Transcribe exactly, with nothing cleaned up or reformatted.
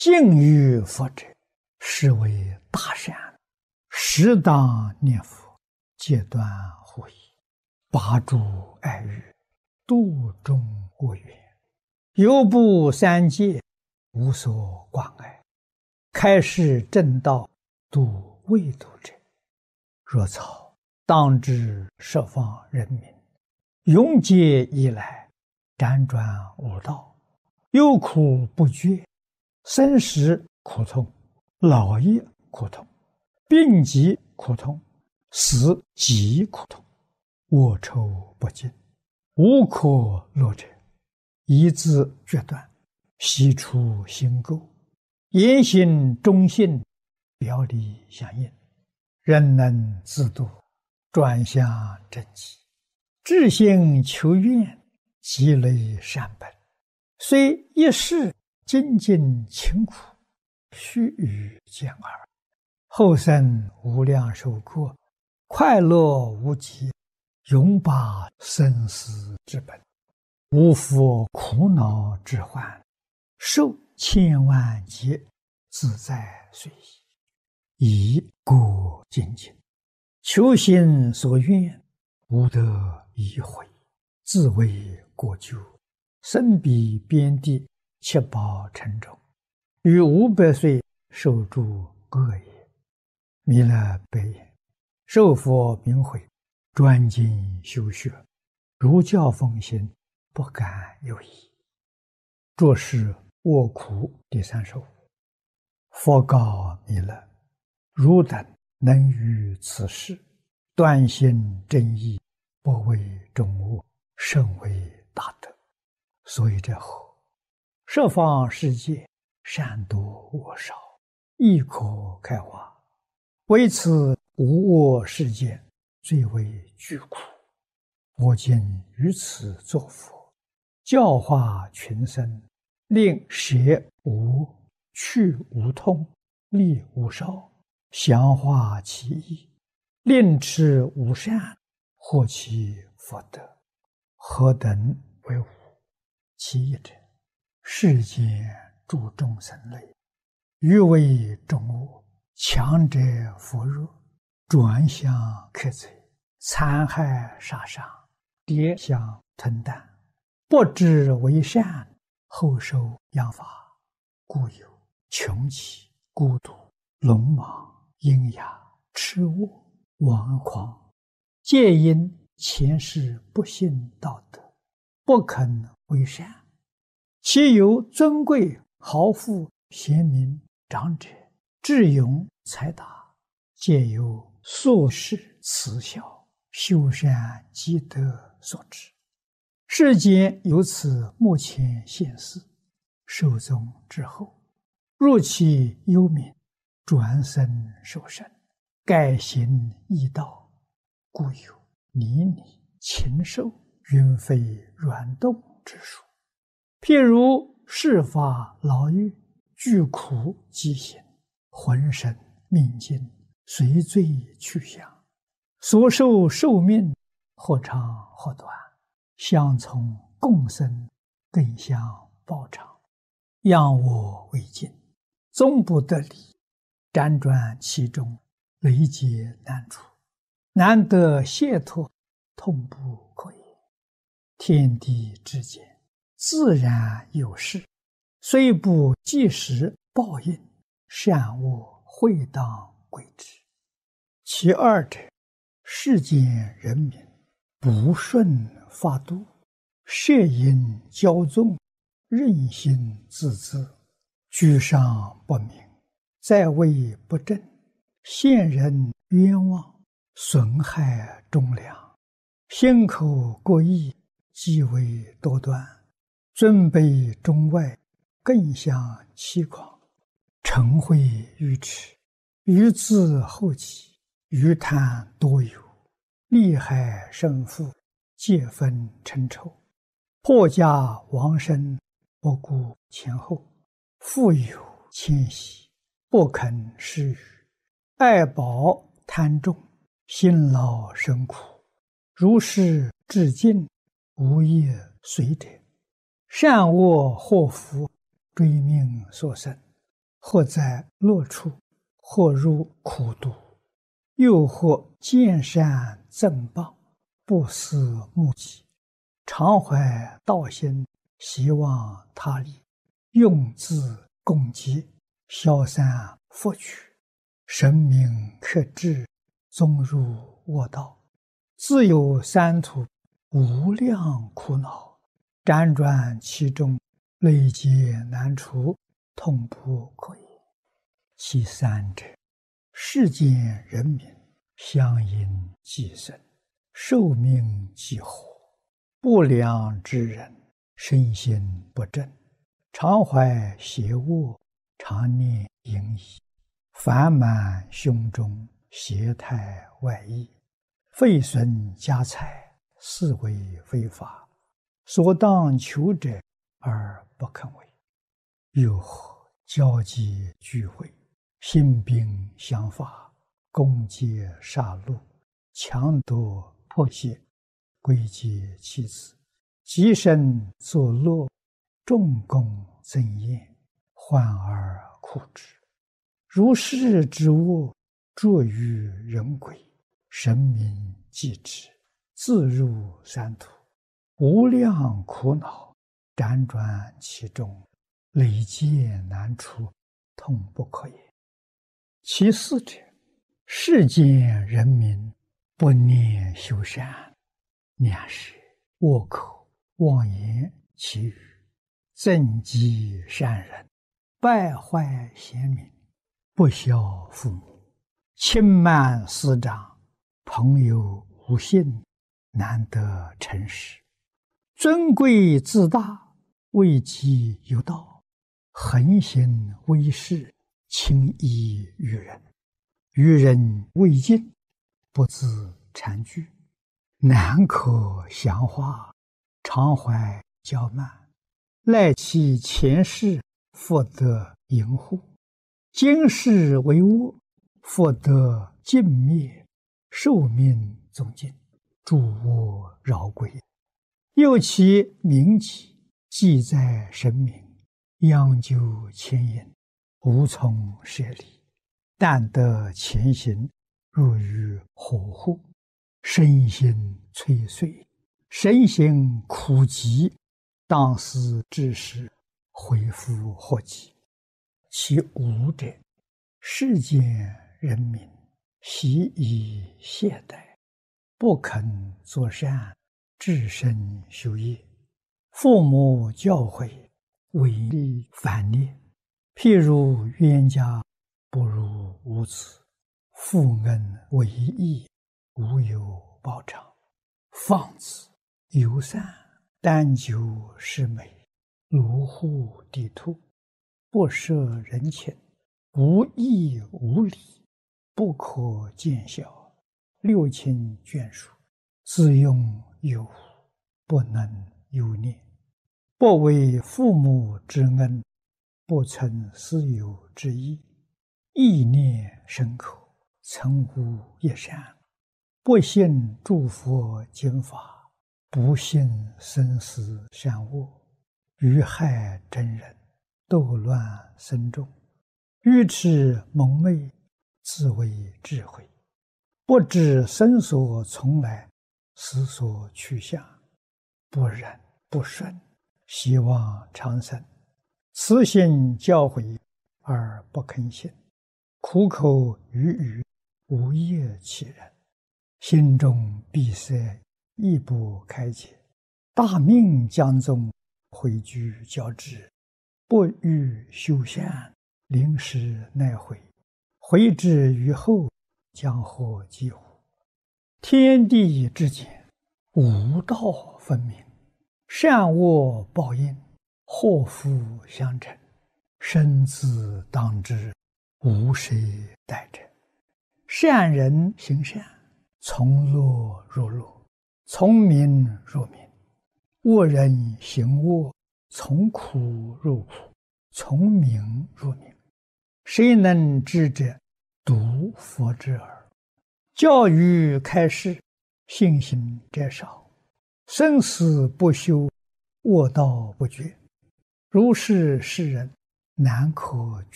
敬于佛者，是为大善。适当念佛，戒断护疑，拔诸爱欲，度众恶缘，犹布三界，无所挂碍，开示正道，度未度者。若草当知十方人民，永劫以来，辗转无道，忧苦不绝，生死苦痛，老业苦痛，病疾苦痛，死极苦痛，卧愁不尽，无可乐者，一字决断，悉出心垢，言行忠信，表里相应，人能自度，转向正极，至心求愿，积累善本，虽一世精进勤苦，须臾见耳，后生无量寿过，快乐无极，永拔生死之本，无复苦恼之患，受千万劫，自在随意，以过精进，求心所愿，无得已悔，自为过咎，身彼边地，七宝沉重，于五百岁受诸恶业。弥勒白言：受佛明慧，专精修学，如教奉行，不敢有疑。作是卧苦第三首。佛告弥勒：汝等能于此事，断心真意，不为众恶，甚为大德。所以者何？十方世界，善多恶少，亦可开化。为此无我世界，最为巨苦。我今于此作佛，教化群生，令舍无、去无痛，利无少，详化其意，令持无善，获其福德。何等为无？其一者，世间诸众生类，欲为众恶，强者扶弱，转向克贼，残害杀伤，跌相吞啖，不知为善，后受殃罚，故有穷奇、孤独、鲁莽、阴哑、痴恶、顽狂，皆因前世不信道德，不肯为善。其有尊贵、豪富、贤明、长者、智勇、才达，皆由宿世慈孝、修善积德所致。世间由此目前现世，寿终之后，入其幽冥，转生受生，改行异道，故有泥泞、禽兽、云飞软动之术。譬如世法牢狱，具苦饥行，浑身命尽，随罪去向，所受寿命或长或短，相从共生，更相报偿，仰我为镜，终不得离，辗转其中，累劫难除，难得解脱，痛不可言。天地之间，自然有事，虽不即时报应，善恶会当归之。其二者，世间人民不顺法度，摄引骄纵，任性自恣，居上不明，在位不正，陷人冤枉，损害忠良，心口过意，极为多端，尊卑中外，更相欺诳，嗔恚愚痴，愚自后己，愚贪多有，利害胜负，皆分称仇，破家亡身，不顾前后，富有谦息，不肯施予，爱宝贪重，辛劳生苦，如是至尽，无业随者，善恶祸福，追命所生， 或在乐处，或入苦毒，又或见善赠谤，不思目己，常怀道心，希望他利，用字攻击，消散佛取，神明克制，纵入恶道，自有三途无量苦恼，辗转其中，累劫难除，痛不可言。其三者，世间人民相因寄生，寿命几何，不良之人，身心不正，常怀邪恶，常念淫逸，烦满胸中，邪态外溢，废损家财，是为非法，所当求者而不肯为。又或交际聚会，兴兵相伐，攻击杀戮，强夺迫胁，归结妻子，极身作乐，众功增宴，患而苦之。如是之恶，著于人鬼，神明继之，自入三途，无量苦恼，辗转其中，累劫难除，痛不可言。其四者，世间人民不念修善，两是恶口妄言绮语，增击善人，败坏贤民，不孝父母，轻慢师长，朋友无信，难得诚实，尊贵自大，位极有道，横行威势，轻易于人，于人未尽，不自惭惧，难可详化，常怀骄慢，赖其前世，复得淫护，今世为恶，复得尽灭，寿命终尽，诸恶扰归。又其名己，记在神明，央究牵引，无从舍离，但得前行，入于火户，身心摧碎，身心苦极，当思之时，恢复祸己。其五者，世间人民习以懈怠，不肯作善，至身修业，父母教诲，违逆反逆，譬如冤家不如无子，负恩为义，无有报偿，放子游散，单求是美，卢护地兔，不摄人情，无义无礼，不可见效，六亲眷属，自用有无，不能有念，不为父母之恩，不存私有之意，意念深刻，曾无一善，不信诸佛经法，不信生死善恶，于害真人，斗乱僧众，愚痴蒙昧，自为智慧，不知生所从来，死所去向，不忍不顺，希望长生，慈心教诲而不肯信，苦口语语，无业其人，心中闭塞，亦不开解，大命将终，毁居交织，不欲修善，临时奈悔，悔之于后，将获几乎？天地之间，无道分明，善恶报应，祸福相承，生自当之，无谁代者。善人行善，从乐入乐，从名入名；恶人行恶，从苦入苦，从名入名。谁能知者？独佛之耳。教育开示，信心者少，生死不休，恶道不绝。如是世人，难可